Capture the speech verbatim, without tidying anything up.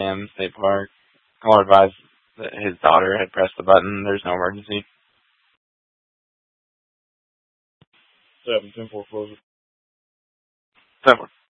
Sam State Park. I will advise that his daughter had pressed the button. There's no emergency. Seven, ten foreclosure. Seven.